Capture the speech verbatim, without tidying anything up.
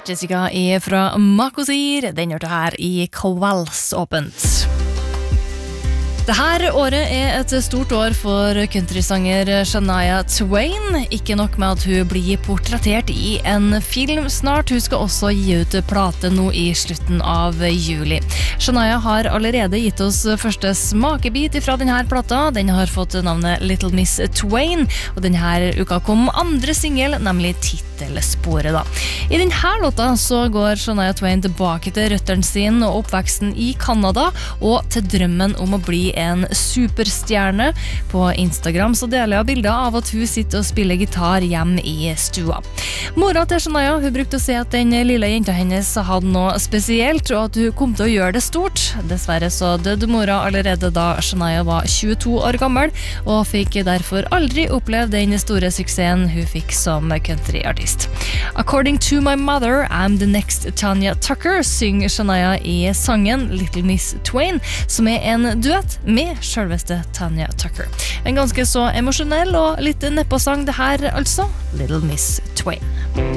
Jessica er fra Makosir. Den gjør det her i Kveldsåpent. Dette året er et stort år for countrysanger Shania Twain. Ikke nok med at hun blir portrettert i en film snart, hun skal også gi ut plate nå i slutten av juli. Shania har allerede gitt oss første smakebit fra denne plata. Den har fått navnet Little Miss Twain, og denne uka kom andre single, nemlig titelsporet da. I denne låta så går Shania Twain tilbake til røttene sin og oppveksten i Kanada, og til drømmen om å bli en superstjerne. På Instagram så deler jeg bilder av at hun sitter og spiller gitar hjemme i stua. Mora til Shania, hun brukte å si at den lille jenta hennes hadde noe spesielt, og at hun kom til å gjøre det stort. Dessverre så døde mora allerede da Shania var tjueto år gammel, og fikk derfor aldri oppleve den store suksessen hun fikk som countryartist. According to my mother, I'm the next Tanya Tucker, synger Shania i sangen Little Miss Twain, som er en duett med selveste Tanya Tucker. En ganske så emosjonell og litt nedpå sang det her altså, Little Miss Twain.